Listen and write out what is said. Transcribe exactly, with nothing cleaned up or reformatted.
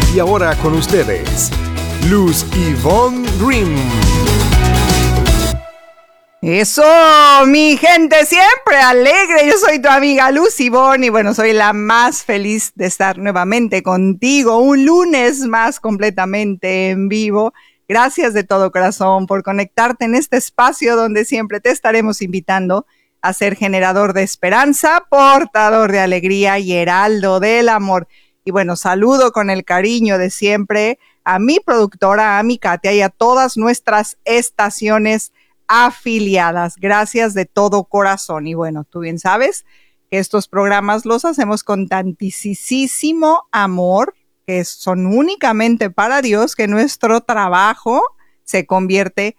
Y ahora con ustedes, Luz Ivonne Grimm. Eso, mi gente, siempre alegre. Yo soy tu amiga Luz Ivonne y bueno, soy la más feliz de estar nuevamente contigo un lunes más completamente en vivo. Gracias de todo corazón por conectarte en este espacio donde siempre te estaremos invitando a ser generador de esperanza, portador de alegría y heraldo del amor. Y bueno, saludo con el cariño de siempre a mi productora, a mi Katia y a todas nuestras estaciones afiliadas. Gracias de todo corazón. Y bueno, tú bien sabes que estos programas los hacemos con tantísimo amor, que son únicamente para Dios, que nuestro trabajo se convierte